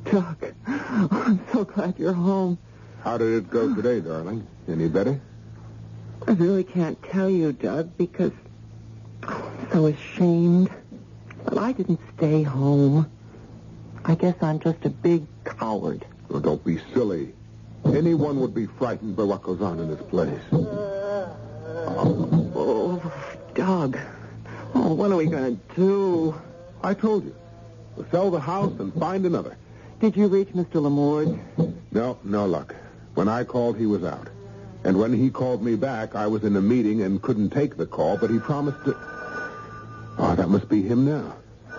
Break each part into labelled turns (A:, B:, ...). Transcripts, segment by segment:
A: Doug, I'm so glad you're home.
B: How did it go today, darling? Any better?
A: I really can't tell you, Doug, because I'm so ashamed. But I didn't stay home. I guess I'm just a big coward.
B: Oh, don't be silly. Anyone would be frightened by what goes on in this place.
A: Oh, Doug. Oh, what are we going to do?
B: I told you. We'll sell the house and find another.
A: Did you reach Mr. Lamorde?
B: No luck. When I called, he was out. And when he called me back, I was in a meeting and couldn't take the call, but he promised to... Oh, that must be him now.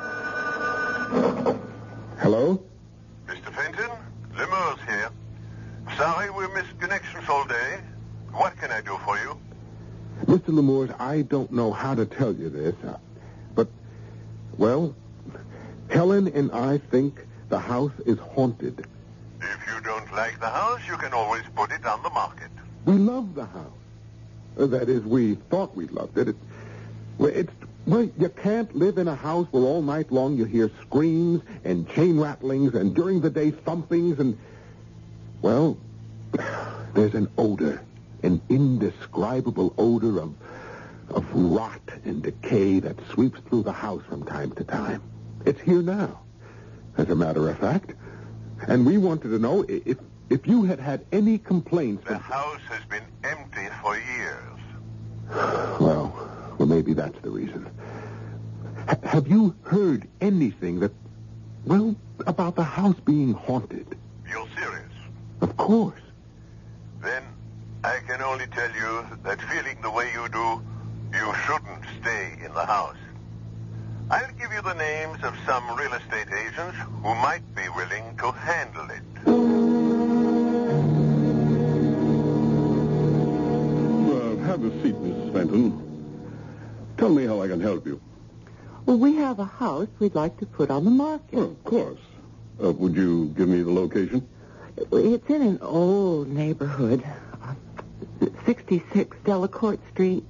B: Hello?
C: Mr. Fenton, Lemurs here. Sorry we missed connections all day. What can I do for you?
B: Mr. Lemurs, I don't know how to tell you this, but, well, Helen and I think the house is haunted.
C: If you don't like the house, you can always put it on the market.
B: We love the house. That is, we thought we loved it. Well, you can't live in a house where all night long you hear screams and chain rattlings and during the day thumpings and, well, there's an odor, an indescribable odor of rot and decay that sweeps through the house from time to time. It's here now, as a matter of fact. And we wanted to know if you had any complaints.
C: The house has been empty for years.
B: Well, maybe that's the reason. Have you heard anything about the house being haunted?
C: You're serious?
B: Of course.
C: Then I can only tell you that feeling the way you do, you shouldn't stay in the house. I'll give you the names of some real estate agents who might be willing to handle it.
D: Have a seat, Mrs. Fenton. Tell me how I can help you.
A: Well, we have a house we'd like to put on the market.
D: Well, of course. Would you give me the location?
A: It's in an old neighborhood. 66 Delacorte Street.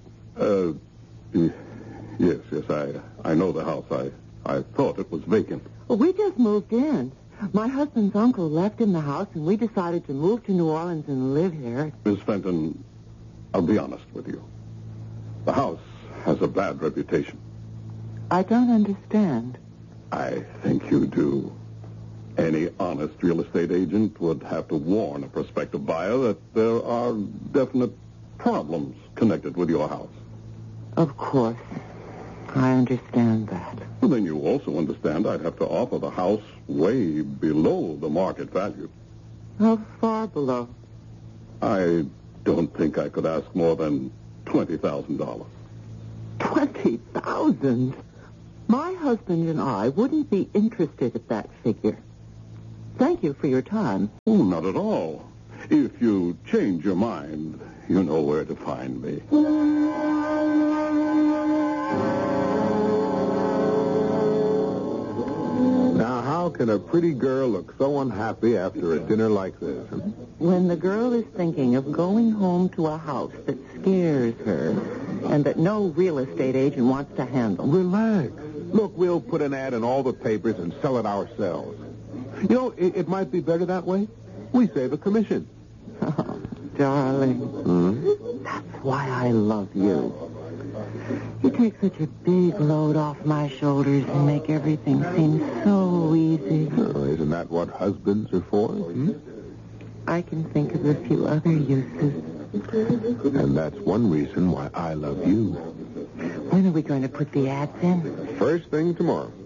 D: Yes, I know the house. I thought it was vacant.
A: Well, we just moved in. My husband's uncle left him the house, and we decided to move to New Orleans and live here.
D: Miss Fenton, I'll be honest with you. The house has a bad reputation.
A: I don't understand.
D: I think you do. Any honest real estate agent would have to warn a prospective buyer that there are definite problems connected with your house.
A: Of course. I understand that.
D: Well, then you also understand I'd have to offer the house way below the market value.
A: How far below?
D: I don't think I could ask more than $20,000.
A: $20,000? My husband and I wouldn't be interested at that figure. Thank you for your time.
D: Oh, not at all. If you change your mind, you know where to find me.
B: Now, how can a pretty girl look so unhappy after a dinner like this?
A: When the girl is thinking of going home to a house that scares her and that no real estate agent wants to handle.
B: Relax. Look, we'll put an ad in all the papers and sell it ourselves. You know, it might be better that way. We save a commission.
A: Oh, darling. That's why I love you. You take such a big load off my shoulders and make everything seem so easy.
B: Oh, isn't that what husbands are for?
A: I can think of a few other uses.
B: And that's one reason why I love you.
A: When are we going to put the ads in?
B: First thing tomorrow.